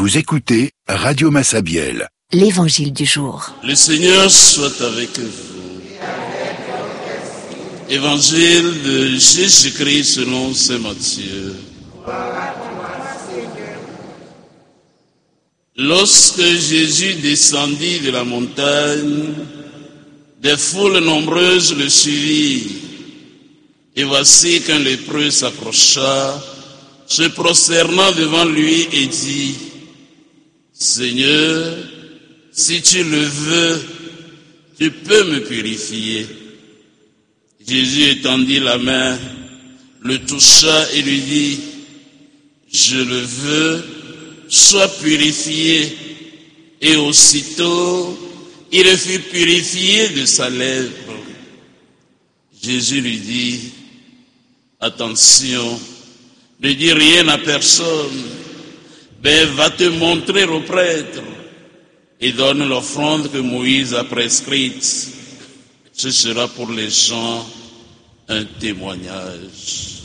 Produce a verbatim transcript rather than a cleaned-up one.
Vous écoutez Radio Massabielle. L'évangile du jour. Le Seigneur soit avec vous. Évangile de Jésus-Christ selon saint Matthieu. Lorsque Jésus descendit de la montagne, des foules nombreuses le suivirent. Et voici qu'un lépreux s'approcha, se prosternant devant lui et dit: Seigneur, si tu le veux, tu peux me purifier. Jésus étendit la main, le toucha et lui dit: Je le veux, sois purifié. Et aussitôt, il fut purifié de sa lèpre. Jésus lui dit: Attention, ne dis rien à personne, mais va te montrer au prêtre et donne l'offrande que Moïse a prescrite. Ce sera pour les gens un témoignage.